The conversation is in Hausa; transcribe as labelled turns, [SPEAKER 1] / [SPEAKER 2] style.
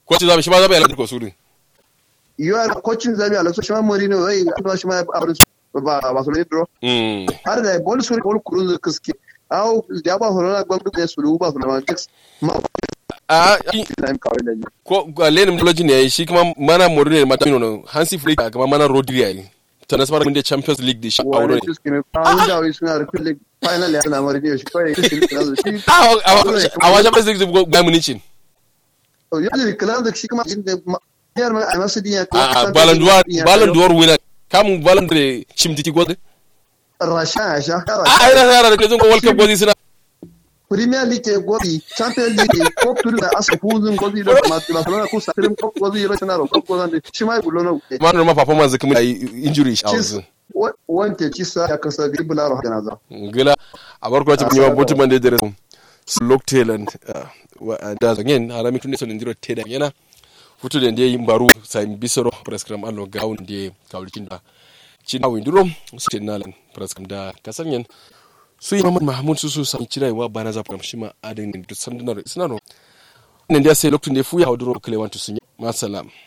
[SPEAKER 1] ko ci zabi shi ma zabi ala ko suri
[SPEAKER 2] you are coaching zabi ala so shi ma Mourinho wai ba shi ma abin ba su ne draw har da bol suri bol kurun kiske au da ba horo na gwamnati da su ba su na text ma
[SPEAKER 1] ko lenin blogi ne shi kuma mana Mourinho ne mata no Hansi Flick kuma mana Rodri ne ta nasara mun da Champions League da shi a wurin
[SPEAKER 2] final ya na Mourinho shi kai
[SPEAKER 1] a wajen Champions League ga Munich
[SPEAKER 2] oh yanzu kalan da shi kuma yar ma a masu dinya
[SPEAKER 1] Ballon d'Or winner kamun Ballon d'Or chimtiki gode
[SPEAKER 2] rasha
[SPEAKER 1] ai na da kazun World Cup godi suna
[SPEAKER 2] Premier League godi Champions League Cup tour da asa fuzun godi da Barcelona ko Salim Cup godi Arsenal Cup godi shi mai gulono
[SPEAKER 1] ma performance kuma injury shi a
[SPEAKER 2] wanda kisa ya kasa gibula ro hada za
[SPEAKER 1] gila a barko ta biya botuman da dare lock talent da zangen harami tun ne ndiro teda yana futu da yin baru sai bisoro prescram allo gaun da kawlikin da cina winduro su nalan prescram da kasanyen su yi Muhammad Mahmud su san cirewa bana za program shi ma adin da sandunar sinano nan da sai lokacin da fuya hauduro kalewantu sun yi masalam